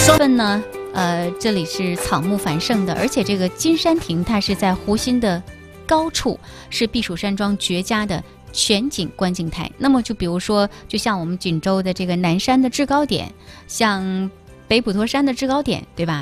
分呢，这里是草木繁盛的，而且这个金山亭它是在湖心的高处，是避暑山庄绝佳的全景观景台。那么就比如说，就像我们锦州的这个南山的制高点，像北普陀山的制高点，对吧？